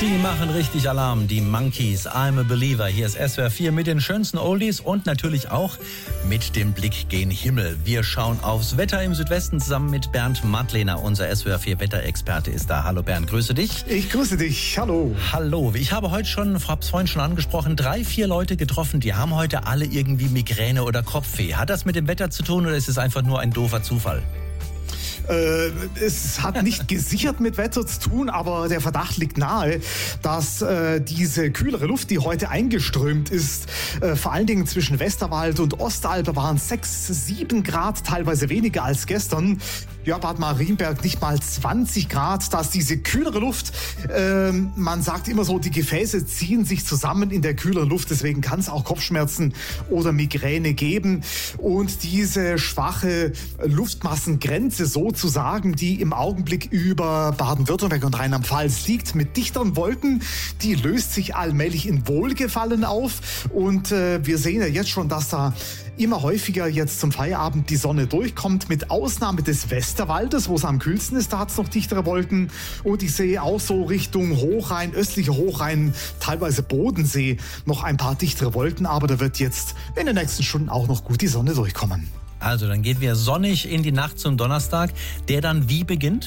Die machen richtig Alarm, die Monkeys, I'm a Believer. Hier ist SWR 4 mit den schönsten Oldies und natürlich auch mit dem Blick gen Himmel. Wir schauen aufs Wetter im Südwesten zusammen mit Bernd Madlener. Unser SWR 4 Wetterexperte ist da. Hallo Bernd, grüße dich. Ich grüße dich, hallo. Hallo, ich habe heute schon, hab's vorhin schon angesprochen, 3-4 Leute getroffen, die haben heute alle irgendwie Migräne oder Kopfweh. Hat das mit dem Wetter zu tun oder ist es einfach nur ein doofer Zufall? Es hat nicht gesichert mit Wetter zu tun, aber der Verdacht liegt nahe, dass diese kühlere Luft, die heute eingeströmt ist, vor allen Dingen zwischen Westerwald und Ostalb waren 6-7 Grad, teilweise weniger als gestern. Ja, Bad Marienberg nicht mal 20 Grad, dass diese kühlere Luft, man sagt immer so, die Gefäße ziehen sich zusammen in der kühleren Luft, deswegen kann es auch Kopfschmerzen oder Migräne geben. Und diese schwache Luftmassengrenze sozusagen, die im Augenblick über Baden-Württemberg und Rheinland-Pfalz liegt, mit dichteren Wolken, die löst sich allmählich in Wohlgefallen auf. Und wir sehen ja jetzt schon, dass da immer häufiger jetzt zum Feierabend die Sonne durchkommt, mit Ausnahme des Westerwaldes, wo es am kühlsten ist, da hat es noch dichtere Wolken. Und ich sehe auch so Richtung Hochrhein, östlicher Hochrhein, teilweise Bodensee, noch ein paar dichtere Wolken. Aber da wird jetzt in den nächsten Stunden auch noch gut die Sonne durchkommen. Also dann gehen wir sonnig in die Nacht zum Donnerstag, der dann wie beginnt?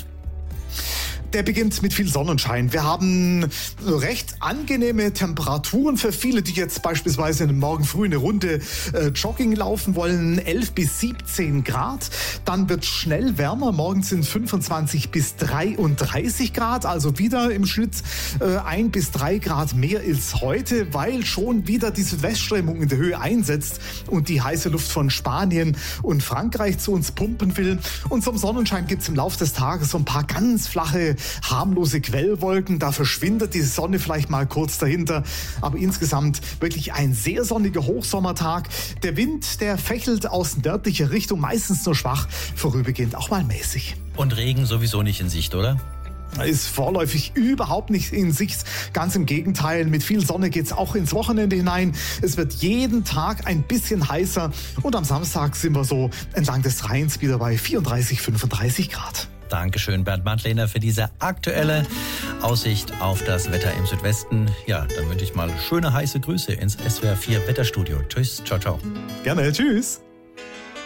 Der beginnt mit viel Sonnenschein. Wir haben recht angenehme Temperaturen für viele, die jetzt beispielsweise morgen früh eine Runde Jogging laufen wollen. 11 bis 17 Grad. Dann wird schnell wärmer. Morgen sind 25 bis 33 Grad. Also wieder im Schnitt 1 bis 3 Grad mehr als heute, weil schon wieder die Südwestströmung in der Höhe einsetzt und die heiße Luft von Spanien und Frankreich zu uns pumpen will. Und zum Sonnenschein gibt es im Laufe des Tages so ein paar ganz flache, harmlose Quellwolken, da verschwindet die Sonne vielleicht mal kurz dahinter, aber insgesamt wirklich ein sehr sonniger Hochsommertag. Der Wind, der fächelt aus nördlicher Richtung, meistens nur schwach, vorübergehend auch mal mäßig. Und Regen sowieso nicht in Sicht, oder? Ist vorläufig überhaupt nicht in Sicht. Ganz im Gegenteil, mit viel Sonne geht's auch ins Wochenende hinein. Es wird jeden Tag ein bisschen heißer und am Samstag sind wir so entlang des Rheins wieder bei 34, 35 Grad. Dankeschön, Bernd Madlener, für diese aktuelle Aussicht auf das Wetter im Südwesten. Ja, dann wünsche ich mal schöne heiße Grüße ins SWR 4 Wetterstudio. Tschüss, ciao, ciao. Gerne, tschüss.